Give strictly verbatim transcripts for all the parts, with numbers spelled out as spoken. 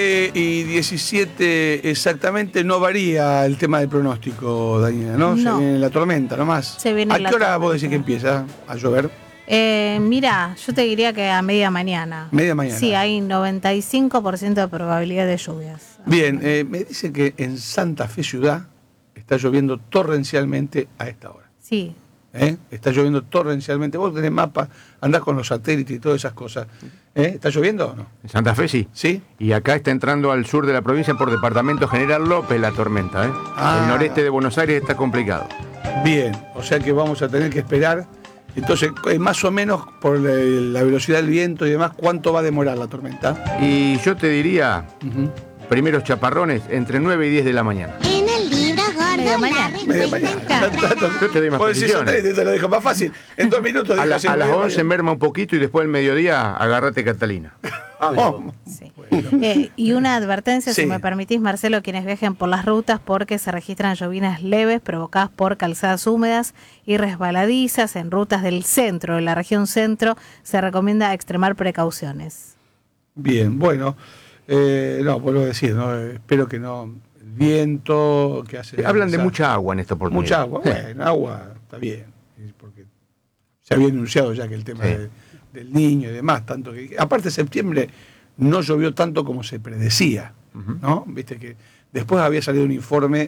Y diecisiete exactamente, no varía el tema del pronóstico, Daniela, ¿no? No. Se viene la tormenta nomás. Se viene ¿A la qué hora tormenta. vos decís que empieza a llover? Eh, mira, yo te diría que a media mañana. Media mañana. Sí, hay noventa y cinco por ciento de probabilidad de lluvias. Bien, eh, me dice que en Santa Fe Ciudad está lloviendo torrencialmente a esta hora. Sí. ¿Eh? Está lloviendo torrencialmente. Vos tenés mapa, andás con los satélites y todas esas cosas. ¿Eh? ¿Está lloviendo o no? En Santa Fe sí. ¿Sí? Y acá está entrando al sur de la provincia por Departamento General López la tormenta. ¿eh? Ah. El noreste de Buenos Aires está complicado. Bien, o sea que vamos a tener que esperar. Entonces, eh, más o menos por la, la velocidad del viento y demás, ¿cuánto va a demorar la tormenta? Y yo te diría, Uh-huh. primeros chaparrones entre nueve y diez de la mañana. En el libro gordo Media la mañana. Media mañana. Yo te doy más Vos decís, precisiones. satélite, te lo dejo más fácil. En dos minutos A, la- dejas a las en once media merma un poquito y después al mediodía agárrate Catalina. mañana. Oh, Sí. Eh, y una advertencia, Sí. si me permitís, Marcelo, quienes viajen por las rutas, porque se registran llovinas leves provocadas por calzadas húmedas y resbaladizas en rutas del centro, de la región centro, se recomienda extremar precauciones. Bien, bueno, eh, no, vuelvo a decir, ¿no? Eh, espero que no, el viento que hace... Hablan de esa- mucha agua en esta oportunidad. Mucha agua, bueno, agua está bien, es porque se había anunciado ya que el tema Sí. de- del niño y demás, tanto que... Aparte septiembre no llovió tanto como se predecía, Ujú. ¿no? Viste que después había salido un informe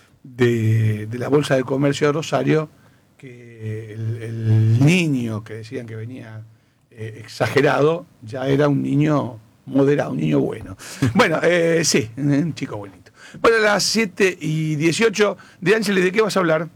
de, de la Bolsa de Comercio de Rosario que el, el niño que decían que venía eh, exagerado ya era un niño moderado, un niño bueno. Bueno, eh, sí, un chico bonito. Bueno, a las siete y dieciocho, de Ángeles, ¿de qué vas a hablar?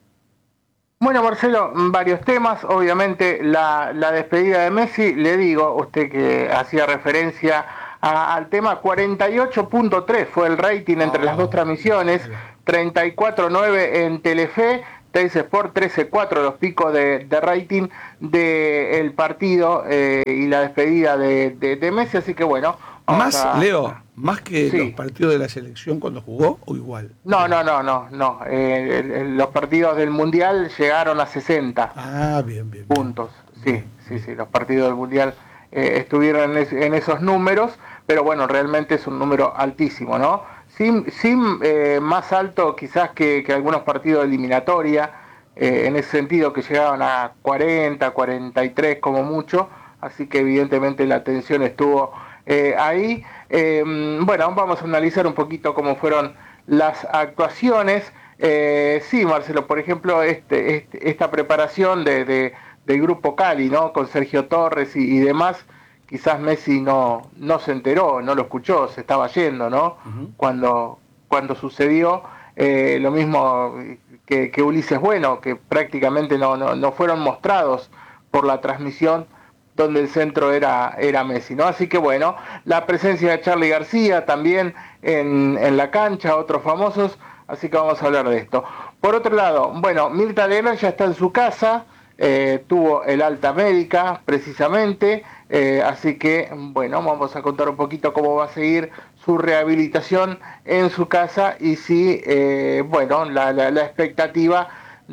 Bueno, Marcelo, varios temas. Obviamente, la, la despedida de Messi, le digo, usted que hacía referencia a- al tema, cuarenta y ocho punto tres fue el rating entre Oh, las dos transmisiones, treinta y cuatro punto nueve en Telefe, Teis Sport trece punto cuatro los picos de, de rating del partido eh, y la despedida de, de, de Messi. Así que bueno. vamos Más, a- Leo, más que Sí. los partidos de la selección cuando jugó o igual. No, no, no, no, no. Eh, el- el- los partidos del Mundial llegaron a sesenta. Ah, bien, bien. bien. Puntos, sí, sí, sí, los partidos del Mundial eh, estuvieron en, es- en esos números, pero bueno, realmente es un número altísimo, ¿no? Sin, sin eh, más alto quizás que, que algunos partidos de eliminatoria, eh, en ese sentido que llegaban a cuarenta, cuarenta y tres como mucho, así que evidentemente la atención estuvo eh, ahí. Eh, bueno, vamos a analizar un poquito cómo fueron las actuaciones. Eh, sí, Marcelo, por ejemplo, este, este, esta preparación de, de, del Grupo Cali, ¿no? Con Sergio Torres y, y demás, quizás Messi no, no se enteró, no lo escuchó, se estaba yendo, ¿no? Ujú. Cuando, cuando sucedió, eh, lo mismo que, que Ulises Bueno, que prácticamente no, no, no fueron mostrados por la transmisión donde el centro era, era Messi, ¿no? Así que bueno, la presencia de Charly García también en, en la cancha, otros famosos, así que vamos a hablar de esto. Por otro lado, bueno, Mirta Legrand ya está en su casa, eh, tuvo el alta médica precisamente, eh, así que bueno, vamos a contar un poquito cómo va a seguir su rehabilitación en su casa y si, eh, bueno, la, la, la expectativa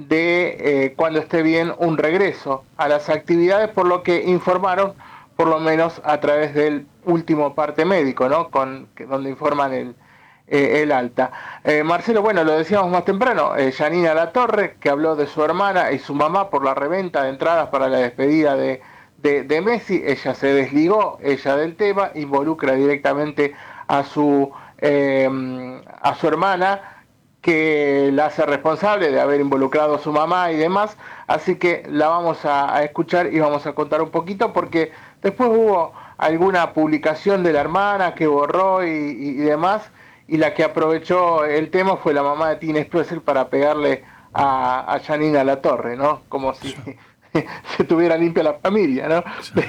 de eh, cuando esté bien un regreso a las actividades, por lo que informaron, por lo menos a través del último parte médico, ¿no? Con que, donde informan el, eh, el alta. Eh, Marcelo, bueno, lo decíamos más temprano, eh, Yanina Latorre, que habló de su hermana y su mamá por la reventa de entradas para la despedida de, de, de Messi. Ella se desligó, ella del tema, involucra directamente a su, eh, a su hermana, que la hace responsable de haber involucrado a su mamá y demás, así que la vamos a, a escuchar y vamos a contar un poquito, porque después hubo alguna publicación de la hermana que borró y, y, y demás, y la que aprovechó el tema fue la mamá de Tine Spressel para pegarle a, a Yanina Latorre, ¿no? Como si se tuviera limpia la familia, ¿no?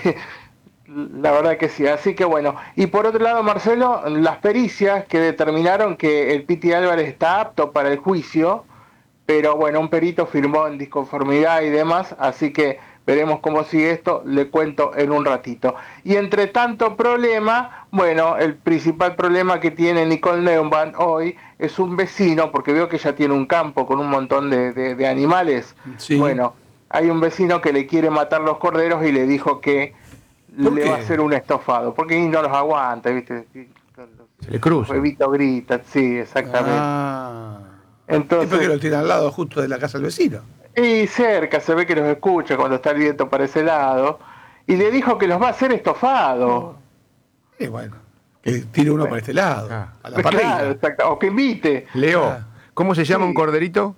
La verdad que sí, así que bueno. Y por otro lado, Marcelo, las pericias que determinaron que el Piti Álvarez está apto para el juicio, pero bueno, un perito firmó en disconformidad y demás, así que veremos cómo sigue esto, le cuento en un ratito. Y entre tanto problema, bueno, el principal problema que tiene Nicole Neumann hoy es un vecino, porque veo que ella tiene un campo con un montón de, de, de animales. Sí. Bueno, hay un vecino que le quiere matar los corderos y le dijo que ¿Por le qué? va a hacer un estofado, porque no los aguanta, ¿viste? Se le cruza. Huevito grita, sí, exactamente. Ah. Entonces, es porque lo tiene al lado justo de la casa del vecino. Y cerca se ve que los escucha cuando está el viento para ese lado. Y le dijo que los va a hacer estofado. Y bueno, que tire uno Bueno. para este lado, Ah. a la parrilla. Claro, exacto. O que invite. Leo, Ah. ¿cómo se llama Sí. un corderito?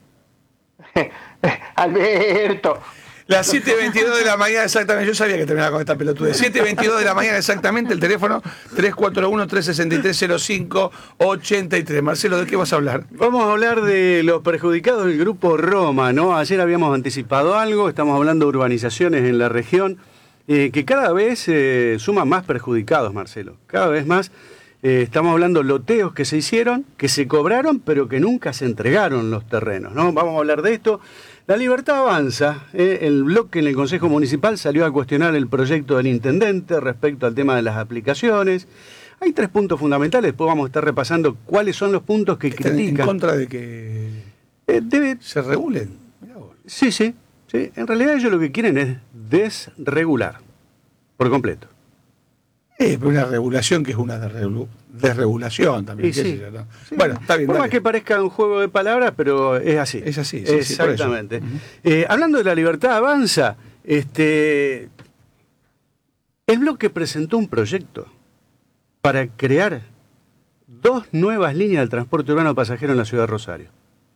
Alberto. Las siete y veintidós de la mañana exactamente, yo sabía que terminaba con esta pelotudez. siete y veintidós de la mañana exactamente, el teléfono tres cuatro uno, tres seis tres, cero cinco ocho tres. Marcelo, ¿de qué vas a hablar? Vamos a hablar de los perjudicados del Grupo Roma, ¿no? Ayer habíamos anticipado algo, estamos hablando de urbanizaciones en la región, eh, que cada vez eh, suman más perjudicados, Marcelo. Cada vez más eh, estamos hablando de loteos que se hicieron, que se cobraron, pero que nunca se entregaron los terrenos, ¿no? Vamos a hablar de esto. La Libertad Avanza, eh, el bloque en el Consejo Municipal salió a cuestionar el proyecto del intendente respecto al tema de las aplicaciones. Hay tres puntos fundamentales, después vamos a estar repasando cuáles son los puntos que ¿Están en critican. contra de que Eh, debe, se regulen? Mirá vos. sí, sí, sí. En realidad ellos lo que quieren es desregular, por completo. Eh, pero una regulación que es una desregu- desregulación también. Y qué sí, sé yo, ¿no? sí. Bueno, está bien. Por más dale. que parezca un juego de palabras, pero es así. Es así, sí, sí, por eso. Exactamente. Ujú. Eh, hablando de la Libertad Avanza, este, el bloque presentó un proyecto para crear dos nuevas líneas del transporte urbano pasajero en la ciudad de Rosario.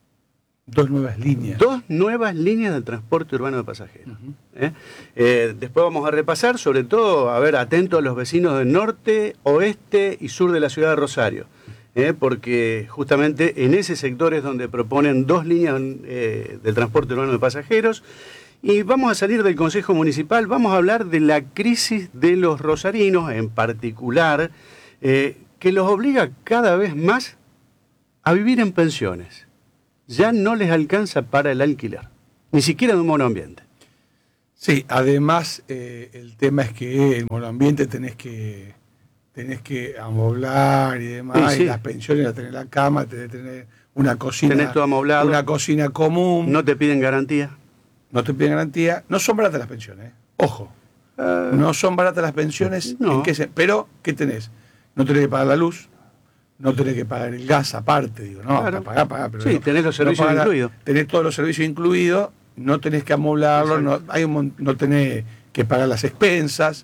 Dos nuevas líneas. Dos nuevas líneas de transporte urbano de pasajeros. ¿eh? Eh, después vamos a repasar, sobre todo, a ver, atentos a los vecinos del norte, oeste y sur de la ciudad de Rosario, ¿eh? porque justamente en ese sector es donde proponen dos líneas eh, del transporte urbano de pasajeros. Y vamos a salir del Consejo Municipal, vamos a hablar de la crisis de los rosarinos, en particular, eh, que los obliga cada vez más a vivir en pensiones. Ya no les alcanza para el alquiler, ni siquiera de un monoambiente. Sí, además eh, el tema es que el monoambiente tenés que tenés que amoblar y demás, Sí, sí. y las pensiones las tenés en la cama, tenés que tener una cocina, Tenés todo amoblado. una cocina común, No te piden garantía. no te piden garantía, no son baratas las pensiones, ¿eh? Ojo, no son baratas las pensiones, no. ¿en qué se- pero ¿qué tenés? No tenés que pagar la luz, no tenés que pagar el gas aparte, digo, no, Claro. pagar, pagar, pero Sí, no, tenés los servicios pagás la- incluidos. Tenés todos los servicios incluidos, no tenés que amoblarlo, no, hay un mon- no tenés que pagar las expensas,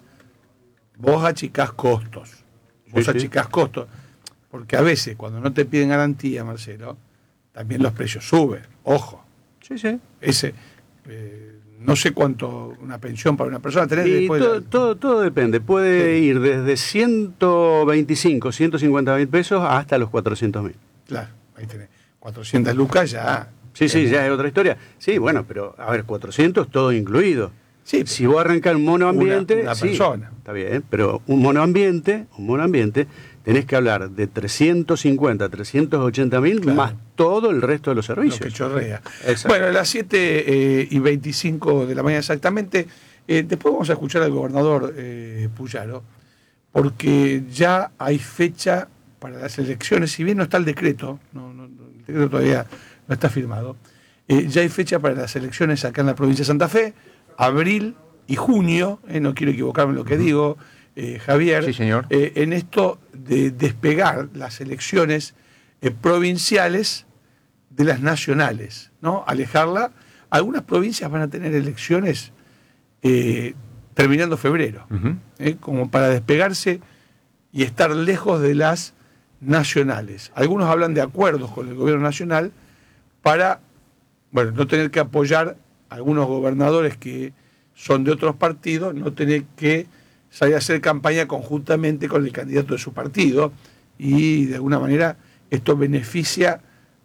vos achicás costos, vos Sí, sí. achicás costos, porque a veces cuando no te piden garantía, Marcelo, también los precios suben, ojo, Sí, sí. ese, eh, no sé cuánto una pensión para una persona tenés Y después de todo, la- todo, todo depende. Puede Sí. ir desde ciento veinticinco, ciento cincuenta mil pesos hasta los cuatrocientos mil. Claro, ahí tenés. cuatrocientas lucas ya. Sí, sí, ya es otra historia. Sí, bueno, pero a ver, cuatrocientos todo incluido. Sí, Si vos arrancás un monoambiente, Una- una sí, persona. está bien, pero un monoambiente, un monoambiente, tenés que hablar de trescientos cincuenta, trescientos ochenta mil Claro. más todo el resto de los lo servicios. que chorrea. Exacto. Bueno, a las siete eh, y veinticinco de la mañana exactamente. Eh, después vamos a escuchar al gobernador eh, Puyaro, porque ya hay fecha para las elecciones, si bien no está el decreto, no, no, no, el decreto todavía no está firmado, eh, ya hay fecha para las elecciones acá en la provincia de Santa Fe, abril y junio, eh, no quiero equivocarme en lo que digo, eh, Javier, Sí, señor. eh, en esto de despegar las elecciones eh, provinciales de las nacionales, ¿no? Alejarla. Algunas provincias van a tener elecciones eh, terminando febrero, Ujú. ¿eh? como para despegarse y estar lejos de las nacionales. Algunos hablan de acuerdos con el gobierno nacional para, bueno, no tener que apoyar a algunos gobernadores que son de otros partidos, no tener que salir a hacer campaña conjuntamente con el candidato de su partido, y de alguna manera esto beneficia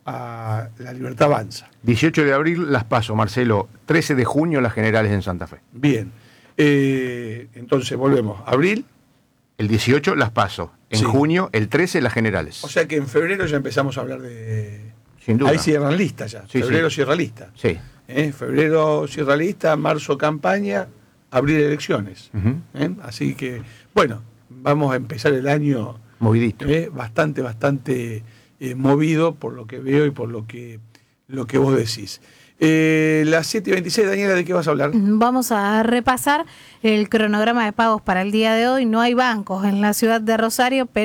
a la Libertad Avanza. dieciocho de abril las paso, Marcelo. trece de junio las generales en Santa Fe. Bien, eh, entonces volvemos. Abril, El dieciocho las paso. En Sí. junio, el trece las generales. o sea que en febrero ya empezamos a hablar de... Sin duda. Ahí cierran lista ya, Sí, febrero sí. cierra lista. Sí. ¿eh? Febrero cierra lista, marzo campaña, abril elecciones. Ujú. ¿eh? Así que, bueno, vamos a empezar el año Movidito. eh, bastante, bastante eh, movido por lo que veo y por lo que, lo que vos decís. Eh, las siete y veintiséis, Daniela, ¿de qué vas a hablar? Vamos a repasar el cronograma de pagos para el día de hoy. No hay bancos en la ciudad de Rosario, pero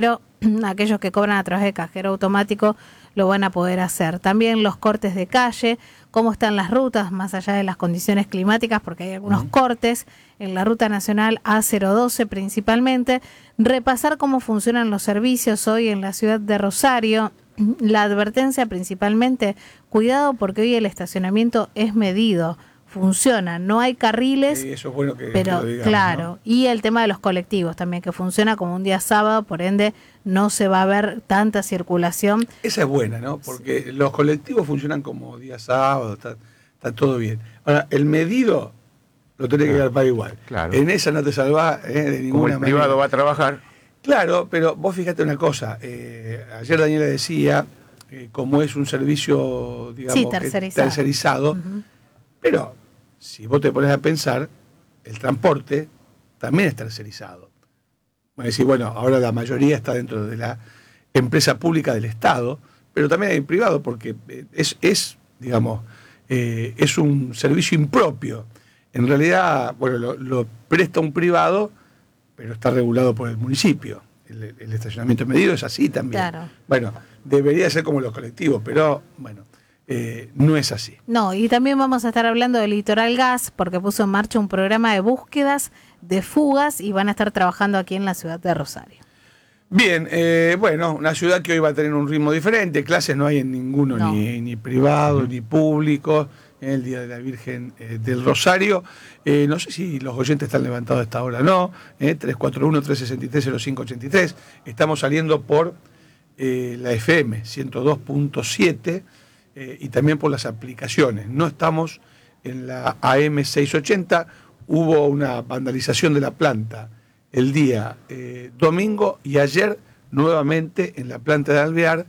aquellos que cobran a través de cajero automático lo van a poder hacer. También los cortes de calle, cómo están las rutas, más allá de las condiciones climáticas, porque hay algunos uh-huh. cortes en la ruta nacional A cero doce principalmente. Repasar cómo funcionan los servicios hoy en la ciudad de Rosario. La advertencia principalmente, cuidado porque hoy el estacionamiento es medido. Funciona, no hay carriles, sí, eso es bueno que, pero que lo digamos, claro, ¿no? Y el tema de los colectivos también, que funciona como un día sábado, por ende no se va a ver tanta circulación. Esa es buena, ¿no? Porque sí. Los colectivos funcionan como día sábado, está, está todo bien. Ahora, el medido lo tenés que agarpar igual. Claro. En esa no te salvás eh, de ninguna como el manera. privado va a trabajar. Claro, pero vos fíjate una cosa, eh, ayer Daniela decía, eh, como es un servicio, digamos, sí, tercerizado, que, tercerizado uh-huh. pero si vos te pones a pensar, el transporte también es tercerizado. Bueno, decir, bueno, ahora la mayoría está dentro de la empresa pública del Estado, pero también hay privado, porque es, es digamos, eh, es un servicio impropio. En realidad, bueno, lo, lo presta un privado, pero está regulado por el municipio. El, el estacionamiento medido es así también. Claro. Bueno, debería ser como los colectivos, pero bueno. Eh, no es así. No, y también vamos a estar hablando de Litoral Gas, porque puso en marcha un programa de búsquedas de fugas y van a estar trabajando aquí en la ciudad de Rosario. Bien, eh, bueno, una ciudad que hoy va a tener un ritmo diferente, clases no hay en ninguno, no. ni, ni privado, uh-huh. ni público, en el Día de la Virgen eh, del Rosario. Eh, no sé si los oyentes están levantados a esta hora o no, eh, tres cuatro uno, tres seis tres, cero cinco ocho tres. Estamos saliendo por eh, la F M ciento dos punto siete. Eh, y también por las aplicaciones. No estamos en la A M seiscientos ochenta, hubo una vandalización de la planta el día eh, domingo y ayer nuevamente en la planta de Alvear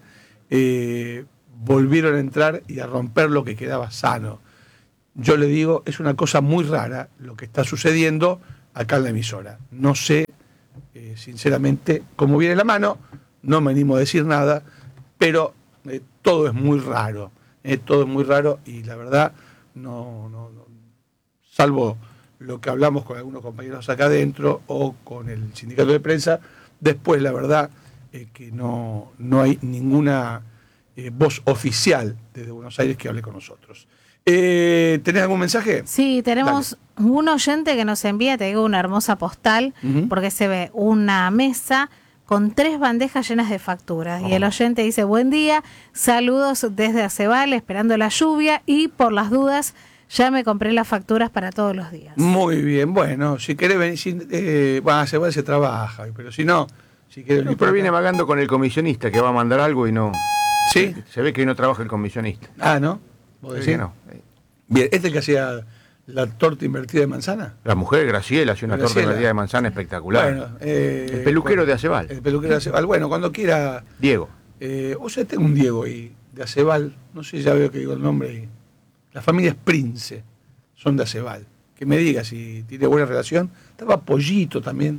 eh, volvieron a entrar y a romper lo que quedaba sano. Yo le digo, es una cosa muy rara lo que está sucediendo acá en la emisora. No sé, eh, sinceramente, cómo viene la mano, no me animo a decir nada, pero eh, todo es muy raro. Eh, todo es muy raro y la verdad, no, no, no, salvo lo que hablamos con algunos compañeros acá adentro o con el sindicato de prensa, después la verdad es que no, no hay ninguna eh, voz oficial desde Buenos Aires que hable con nosotros. Eh, ¿Tenés algún mensaje? Sí, tenemos Dale. un oyente que nos envía, te digo, una hermosa postal, uh-huh. porque se ve una mesa con tres bandejas llenas de facturas. Oh. Y el oyente dice, buen día, saludos desde Aceval, esperando la lluvia y por las dudas ya me compré las facturas para todos los días. Muy bien, bueno, si querés venir, eh, bueno, Aceval se trabaja, pero si no, si querés venir. Pero viene vagando con el comisionista que va a mandar algo y no. ¿Sí? Se ve que hoy no trabaja el comisionista. Ah, ¿no? ¿Vos decís? Que no. Bien, ¿este es el que hacía la torta invertida de manzana? La mujer Graciela hacía una Graciela. torta invertida de manzana espectacular. Bueno, eh, el peluquero cuando, de Aceval. El peluquero de Aceval. Bueno, cuando quiera. Diego. Eh, o sea, tengo un Diego ahí, de Aceval. No sé, ya veo que digo el nombre ahí. La familia es Prince, son de Aceval. Que me diga si tiene buena relación. Estaba Pollito también.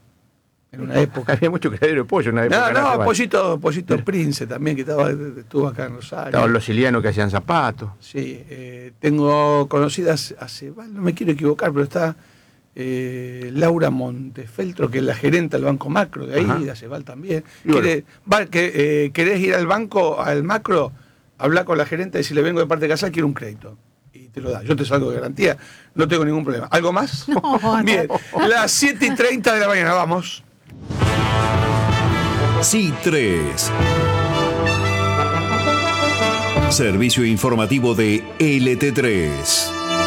En una época. Había mucho criadero de pollo en una época. No, no, Pollito, Pollito Prince también, que estaba, estuvo acá en Rosario. Estaban los silianos que hacían zapatos. Sí, eh, tengo conocidas a Aceval, no me quiero equivocar, pero está eh, Laura Montefeltro, que es la gerente del Banco Macro, de ahí, Ajá. de Aceval también. ¿Querés, va, que, eh, ¿Querés ir al banco, al Macro, hablar con la gerente y decirle vengo de parte de Casal, quiero un crédito? Y te lo da, yo te salgo de garantía, no tengo ningún problema. ¿Algo más? No, Bien, no. Las siete y treinta de la mañana, vamos. C tres. Servicio informativo de L T tres.